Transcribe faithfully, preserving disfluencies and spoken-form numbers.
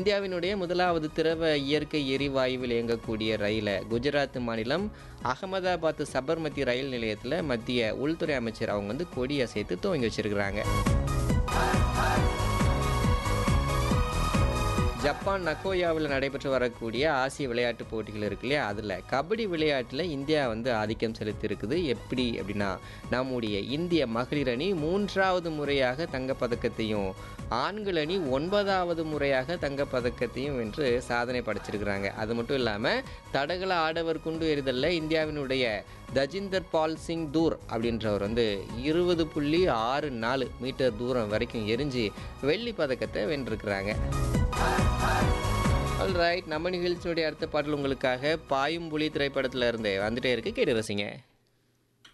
இந்தியாவினுடைய முதலாவது திரவ இயற்கை எரிவாயுவில் இயங்கக்கூடிய ரயிலை குஜராத் மாநிலம் அகமதாபாத் சபர்மதி ரயில் நிலையத்தில் மத்திய உள்துறை அமைச்சர் அவங்க வந்து கொடியசைத்து துவங்கி வச்சிருக்கிறாங்க. ஜப்பான் நகோயாவில் நடைபெற்று வரக்கூடிய ஆசிய விளையாட்டுப் போட்டிகள் இருக்கு இல்லையா, அதில் கபடி விளையாட்டில் இந்தியா வந்து ஆதிக்கம் செலுத்தி இருக்குது. எப்படி அப்படின்னா, நம்முடைய இந்திய மகளிர் அணி மூன்றாவது முறையாக தங்கப்பதக்கத்தையும் ஆண்கள் அணி ஒன்பதாவது முறையாக தங்கப்பதக்கத்தையும் வென்று சாதனை படைச்சிருக்கிறாங்க. அது மட்டும் இல்லாமல் தடகள ஆடவர் குண்டு எறிதலில் இந்தியாவினுடைய தஜிந்தர் பால் சிங் தூர் அப்படின்றவர் வந்து இருபது புள்ளி ஆறு நாலு மீட்டர் தூரம் வரைக்கும் எரிஞ்சு வெள்ளி பதக்கத்தை வென்றிருக்கிறாங்க. ஆல்ரைட், நம்ம நிகழ்ச்சியுடைய அடுத்த பாடல் உங்களுக்காக பாயும் புலி திரைப்படத்தில் இருந்து வந்துட்டே இருக்கு, கேட்டு ரசிங்க.